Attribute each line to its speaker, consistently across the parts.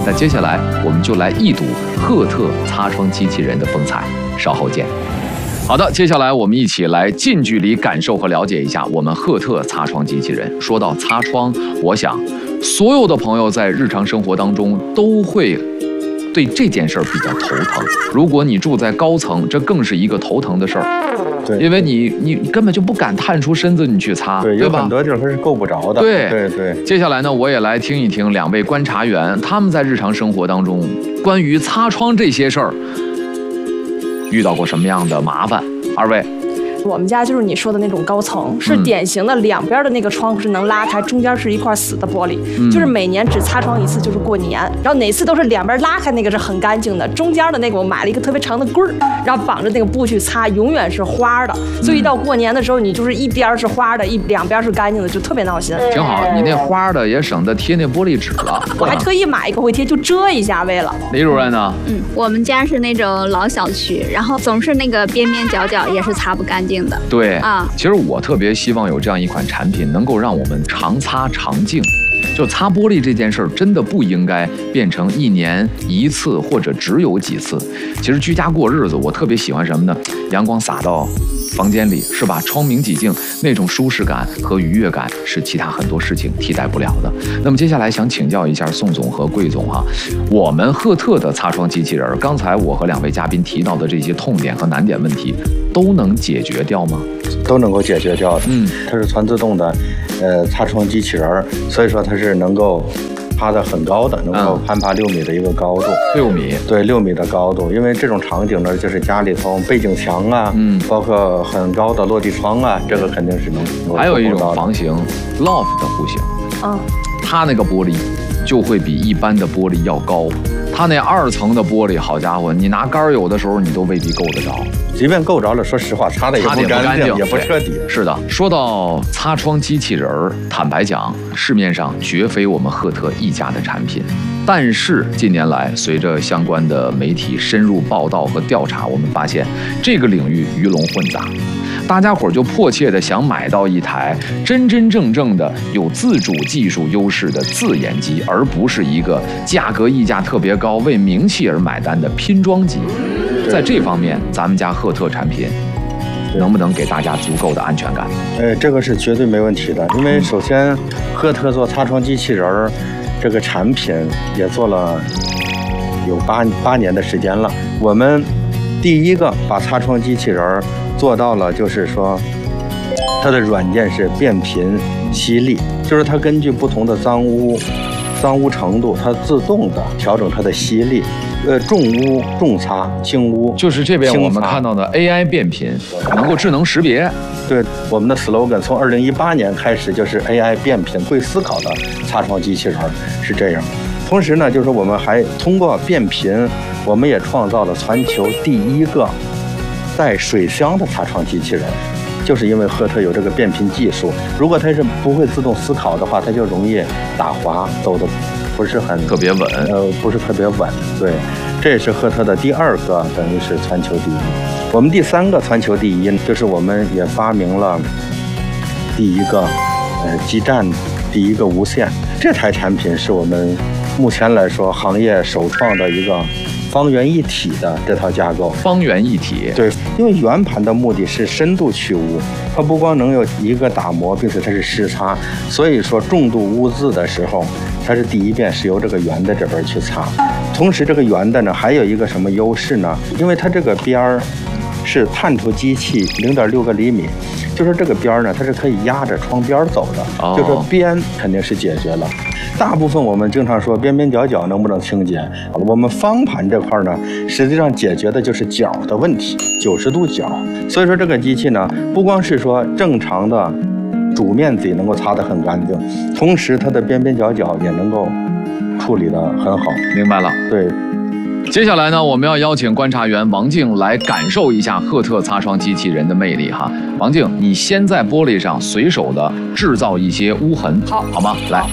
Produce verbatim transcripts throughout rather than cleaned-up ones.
Speaker 1: 那接下来我们就来一睹赫特擦窗机器人的风采，稍后见。好的，接下来我们一起来近距离感受和了解一下我们赫特擦窗机器人。说到擦窗，我想所有的朋友在日常生活当中都会对这件事儿比较头疼。如果你住在高层，这更是一个头疼的事儿。
Speaker 2: 对，
Speaker 1: 因为你你根本就不敢探出身子你去擦，
Speaker 2: 对，
Speaker 1: 对吧？
Speaker 2: 有很多地方是够不着的。
Speaker 1: 对
Speaker 2: 对对。
Speaker 1: 接下来呢，我也来听一听两位观察员他们在日常生活当中关于擦窗这些事儿遇到过什么样的麻烦。二位。
Speaker 3: 我们家就是你说的那种高层，是典型的两边的那个窗户是能拉开，中间是一块死的玻璃，
Speaker 1: 嗯、
Speaker 3: 就是每年只擦窗一次，就是过年。然后哪次都是两边拉开，那个是很干净的，中间的那个我买了一个特别长的棍儿，然后绑着那个布去擦，永远是花的。所以一到过年的时候，你就是一边是花的，一两边是干净的，就特别闹心。
Speaker 1: 挺好，你那花的也省得贴那玻璃纸了。
Speaker 3: 我还特意买一个会贴，就遮一下，为了。
Speaker 1: 李主任呢？
Speaker 4: 嗯，我们家是那种老小区，然后总是那个边边角角也是擦不干净的。
Speaker 1: 对
Speaker 4: 啊。
Speaker 1: 其实我特别希望有这样一款产品，能够让我们常擦常净。就擦玻璃这件事儿，真的不应该变成一年一次或者只有几次。其实居家过日子，我特别喜欢什么呢？阳光洒到房间里，是吧？窗明几净，那种舒适感和愉悦感是其他很多事情替代不了的。那么接下来想请教一下宋总和桂总哈，我们赫特的擦窗机器人，刚才我和两位嘉宾提到的这些痛点和难点问题，都能解决掉吗？
Speaker 2: 都能够解决掉的。
Speaker 1: 嗯，
Speaker 2: 它是全自动的，呃，擦窗机器人，所以说它是能够爬得很高的，能够攀爬六米的一个高度。
Speaker 1: 六米？对，
Speaker 2: 六米的高度。因为这种场景呢，就是家里头背景墙啊，
Speaker 1: 嗯，
Speaker 2: 包括很高的落地窗啊，这个肯定是能。
Speaker 1: 还有一种房型 ，loft 的户型，
Speaker 3: 嗯，
Speaker 1: 它那个玻璃就会比一般的玻璃要高。它那二层的玻璃，好家伙，你拿杆儿有的时候你都未必够得着。
Speaker 2: 即便够着了，说实话，擦的也不干净，也不彻底。
Speaker 1: 是的，说到擦窗机器人儿，坦白讲，市面上绝非我们赫特一家的产品。但是近年来，随着相关的媒体深入报道和调查，我们发现这个领域鱼龙混杂。大家伙儿就迫切的想买到一台真真正正的有自主技术优势的自研机，而不是一个价格溢价特别高、为名气而买单的拼装机。在这方面，咱们家赫特产品能不能给大家足够的安全感？
Speaker 2: 呃，这个是绝对没问题的，因为首先，赫特做擦窗机器人儿这个产品也做了有八八年的时间了。我们第一个把擦窗机器人儿做到了，就是说，它的软件是变频吸力，就是它根据不同的脏污、脏污程度，它自动的调整它的吸力。呃，重污重擦，轻污
Speaker 1: 就是这边我们看到的 A I 变频，能够智能识别。
Speaker 2: 对，我们的 slogan 从二零一八年开始就是 A I 变频，会思考的擦窗机器人是这样。同时呢，就是我们还通过变频，我们也创造了全球第一个带水箱的擦窗机器人。就是因为赫特有这个变频技术，如果它是不会自动思考的话，它就容易打滑，走的不是很
Speaker 1: 特别稳，
Speaker 2: 呃，不是特别稳。对，这也是赫特的第二个，等于是全球第一。我们第三个全球第一，就是我们也发明了第一个呃基站，第一个无线。这台产品是我们目前来说行业首创的一个方圆一体的这套架构。
Speaker 1: 方圆一体，
Speaker 2: 对，因为圆盘的目的是深度去污，它不光能有一个打磨，并且它是湿擦，所以说重度污渍的时候，它是第一遍是由这个圆的这边去擦。同时这个圆的呢还有一个什么优势呢？因为它这个边儿是探出机器零点六个厘米，就说这个边儿呢它是可以压着窗边走的，
Speaker 1: 哦、
Speaker 2: 就说边肯定是解决了。大部分我们经常说边边角角能不能清洁，我们方盘这块呢，实际上解决的就是角的问题，九十度角。所以说这个机器呢，不光是说正常的主面积能够擦得很干净，同时它的边边角角也能够处理得很好。
Speaker 1: 明白了，
Speaker 2: 对。
Speaker 1: 接下来呢，我们要邀请观察员王静来感受一下赫特擦窗机器人的魅力哈。王静，你先在玻璃上随手的制造一些污痕，
Speaker 3: 好，
Speaker 1: 好吗？来。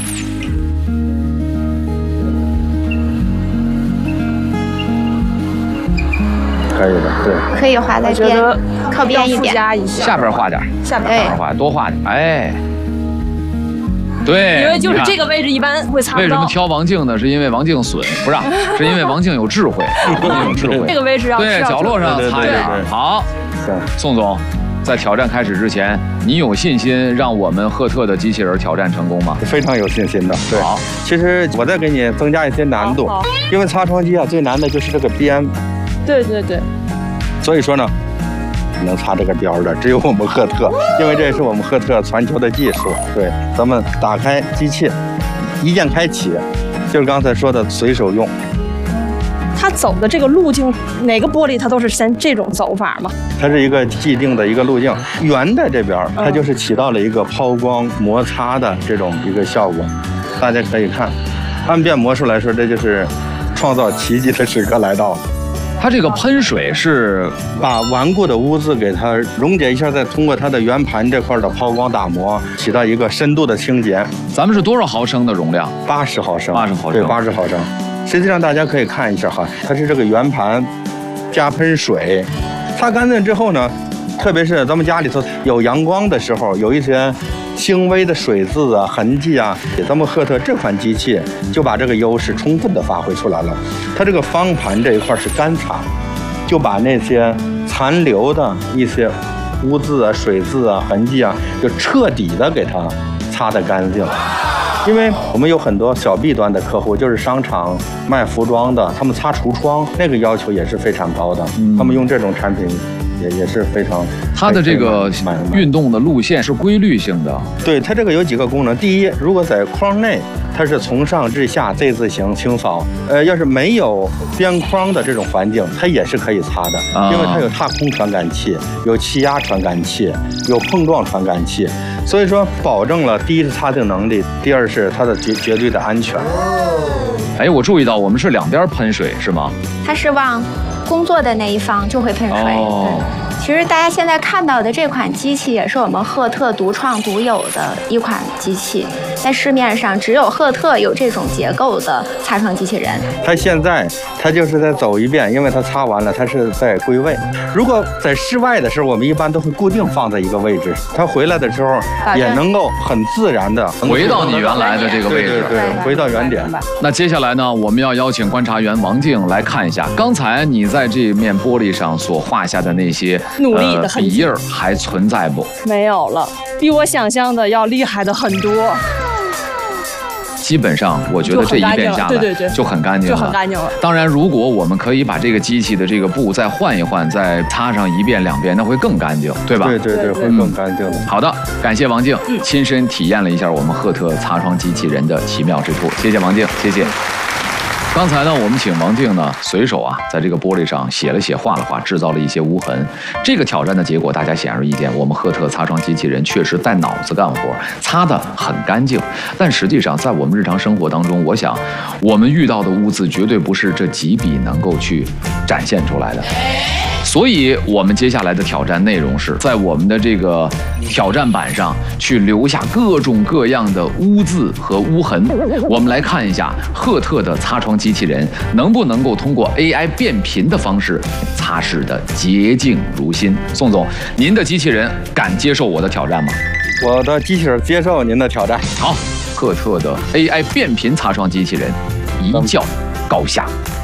Speaker 2: 可以的，对，
Speaker 4: 可以画在边，靠边一点，
Speaker 3: 加一下，
Speaker 1: 下边画点，
Speaker 3: 下边
Speaker 1: 画多画点，哎， 对，
Speaker 3: 因为就是
Speaker 1: 你看
Speaker 3: 这个位置一般会擦不到。
Speaker 1: 为什么挑王静呢？是因为王静损，不是，是因为王静有智慧，王静有智慧。
Speaker 3: 这个位置要
Speaker 1: 对
Speaker 3: 是要
Speaker 1: 角落上
Speaker 2: 对对
Speaker 1: 擦一点
Speaker 2: 对对。
Speaker 1: 好，
Speaker 2: 行，
Speaker 1: 宋总，在挑战开始之前，你有信心让我们赫特的机器人挑战成功吗？
Speaker 2: 非常有信心的。对，
Speaker 1: 好，
Speaker 2: 其实我再给你增加一些难度
Speaker 3: 好好，
Speaker 2: 因为擦窗机啊最难的就是这个边，
Speaker 3: 对对对，
Speaker 2: 所以说呢，能擦这个边儿的只有我们赫特，因为这也是我们赫特传球的技术。对，咱们打开机器，一键开启，就是刚才说的随手用。
Speaker 3: 它走的这个路径，哪个玻璃它都是先这种走法嘛。
Speaker 2: 它是一个既定的一个路径，圆的这边儿
Speaker 3: 嗯
Speaker 2: 它就是起到了一个抛光摩擦的这种一个效果。大家可以看，按变魔术来说，这就是创造奇迹的时刻来到了。
Speaker 1: 它这个喷水是
Speaker 2: 把顽固的污渍给它溶解一下，再通过它的圆盘这块的抛光打磨，起到一个深度的清洁。
Speaker 1: 咱们是多少毫升的容量？
Speaker 2: 八十毫升，
Speaker 1: 80毫升
Speaker 2: 对，八十毫升。实际上大家可以看一下哈，它是这个圆盘加喷水，擦干净之后呢，特别是咱们家里头有阳光的时候，有一些轻微的水渍啊、痕迹啊，咱们赫特这款机器就把这个优势充分的发挥出来了。它这个方盘这一块是干擦，就把那些残留的一些污渍啊、水渍啊、痕迹啊，就彻底的给它擦得干净。因为我们有很多小 B 端的客户，就是商场卖服装的，他们擦橱窗那个要求也是非常高的，
Speaker 1: 嗯
Speaker 2: 他们用这种产品也也是非常。
Speaker 1: 它的这个
Speaker 2: 买买
Speaker 1: 运动的路线是规律性的。
Speaker 2: 对，它这个有几个功能。第一，如果在框内，它是从上至下 Z 字形清扫。呃，要是没有边框的这种环境，它也是可以擦的，
Speaker 1: 啊
Speaker 2: 因为它有踏空传感器，有气压传感器，有碰撞传感器，所以说保证了第一是擦净能力，第二是它的绝绝对的安全。
Speaker 1: 哎，我注意到我们是两边喷水是吗？
Speaker 5: 它是往工作的那一方就会喷水。
Speaker 1: 哦
Speaker 5: 嗯，其实大家现在看到的这款机器也是我们赫特独创独有的一款机器，在市面上只有赫特有这种结构的擦窗机器人。
Speaker 2: 它现在它就是在走一遍，因为它擦完了，它是在归位。如果在室外的时候，我们一般都会固定放在一个位置，它回来的时候也能够很自然的
Speaker 1: 回到你原来的这个位置。
Speaker 2: 对对对，回到原点。
Speaker 1: 那接下来呢，我们要邀请观察员王静来看一下，刚才你在这面玻璃上所画下的那些
Speaker 3: 努力的
Speaker 1: 呃、
Speaker 3: 痕迹
Speaker 1: 笔印儿还存在不？
Speaker 3: 没有了，比我想象的要厉害的很多。
Speaker 1: 基本上，我觉得这一遍下来
Speaker 3: 就很干净了对对对
Speaker 1: 就很干净了，
Speaker 3: 就很干净了。
Speaker 1: 当然，如果我们可以把这个机器的这个布再换一换，再擦上一遍两遍，那会更干净，对吧？
Speaker 2: 对对对，
Speaker 3: 对
Speaker 2: 会更干净的。
Speaker 1: 好的，感谢王静，
Speaker 3: 嗯
Speaker 1: 亲身体验了一下我们赫特擦窗机器人的奇妙之处，谢谢王静，谢谢。刚才呢，我们请王静呢随手啊，在这个玻璃上写了写、画了画，制造了一些污痕。这个挑战的结果，大家显而易见，我们赫特擦窗机器人确实带脑子干活，擦得很干净。但实际上，在我们日常生活当中，我想我们遇到的污渍绝对不是这几笔能够去展现出来的。所以，我们接下来的挑战内容是在我们的这个挑战板上去留下各种各样的污渍和污痕。我们来看一下赫特的擦窗机器人能不能够通过 A I 变频的方式擦拭的洁净如新。宋总，您的机器人敢接受我的挑战吗？
Speaker 2: 我的机器人接受您的挑战。
Speaker 1: 好，赫特的 A I 变频擦窗机器人一较高下。